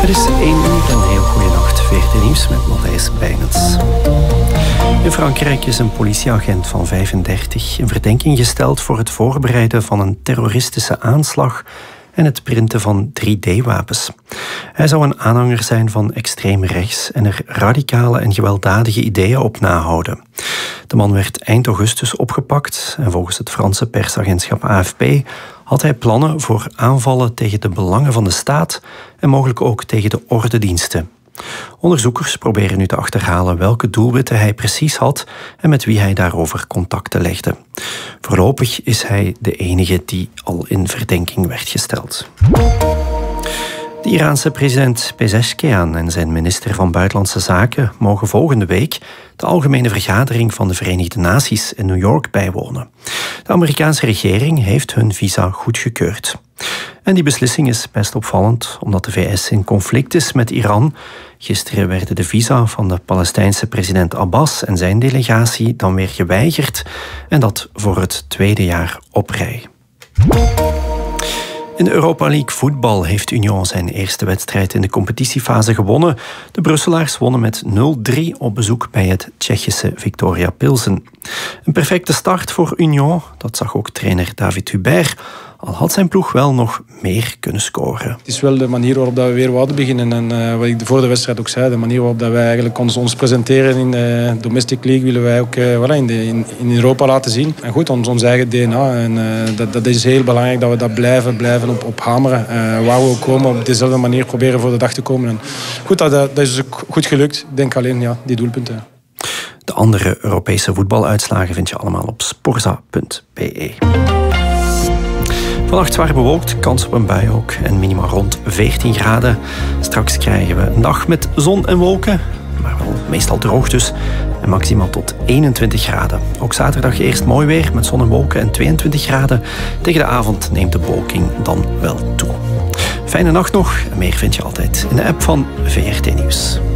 Het is 1 uur en een heel goede nacht. VRT Nieuws met Matthijs Bijnens. In Frankrijk is een politieagent van 35 in verdenking gesteld voor het voorbereiden van een terroristische aanslag en het printen van 3D-wapens. Hij zou een aanhanger zijn van extreem rechts en er radicale en gewelddadige ideeën op nahouden. De man werd eind augustus opgepakt en volgens het Franse persagentschap AFP had hij plannen voor aanvallen tegen de belangen van de staat en mogelijk ook tegen de ordediensten. Onderzoekers proberen nu te achterhalen welke doelwitten hij precies had en met wie hij daarover contacten legde. Voorlopig is hij de enige die al in verdenking werd gesteld. De Iraanse president Pezeshkian en zijn minister van Buitenlandse Zaken mogen volgende week de algemene vergadering van de Verenigde Naties in New York bijwonen. De Amerikaanse regering heeft hun visa goedgekeurd. En die beslissing is best opvallend, omdat de VS in conflict is met Iran. Gisteren werden de visa van de Palestijnse president Abbas en zijn delegatie dan weer geweigerd. En dat voor het tweede jaar op rij. In de Europa League voetbal heeft Union zijn eerste wedstrijd in de competitiefase gewonnen. De Brusselaars wonnen met 0-3 op bezoek bij het Tsjechische Viktoria Pilsen. Een perfecte start voor Union, dat zag ook trainer David Hubert, al had zijn ploeg wel nog meer kunnen scoren. Het is wel de manier waarop we weer wouden beginnen. En wat ik voor de wedstrijd ook zei, de manier waarop wij eigenlijk ons presenteren in de Domestic League willen wij ook in Europa laten zien. En goed, ons eigen DNA. En dat is heel belangrijk dat we dat blijven op hameren. Waar we ook komen, op dezelfde manier proberen voor de dag te komen. En goed, dat is ook goed gelukt. Ik denk alleen die doelpunten. De andere Europese voetbaluitslagen vind je allemaal op sporza.be. Vannacht zwaar bewolkt, kans op een bui ook en minima rond 14 graden. Straks krijgen we een dag met zon en wolken, maar wel meestal droog dus. En maximaal tot 21 graden. Ook zaterdag eerst mooi weer met zon en wolken en 22 graden. Tegen de avond neemt de bewolking dan wel toe. Fijne nacht nog en meer vind je altijd in de app van VRT Nieuws.